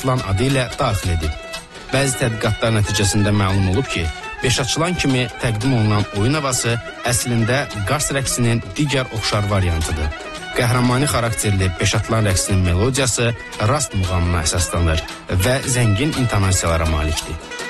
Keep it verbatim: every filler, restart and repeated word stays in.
atılan adı ilə daxil edib. Bəzi tədqiqatlar nəticəsində məlum olub ki, beş açılan kimi təqdim olunan oyun havası əslində qars rəqsinin digər oxşar variantıdır. Qəhrəmani xarakterli beş atılan rəqsinin melodiyası rast muğamına əsaslanır və zəngin intonasiyalara malikdir.